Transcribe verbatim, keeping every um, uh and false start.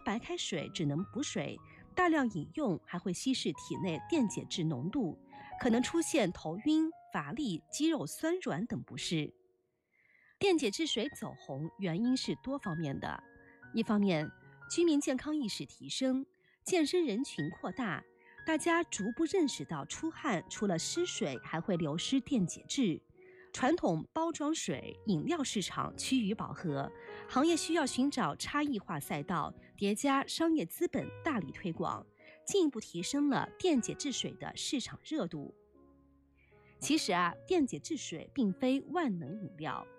白开水只能补水，大量饮用还会稀释体内电解质浓度，可能出现头晕、乏力、肌肉酸软等不适。电解质水走红原因是多方面的，一方面，居民健康意识提升，健身人群扩大，大家逐步认识到出汗除了失水还会流失电解质。传统包装水、饮料市场趋于饱和，行业需要寻找差异化赛道，叠加商业资本大力推广，进一步提升了电解质水的市场热度。其实啊，电解质水并非万能饮料，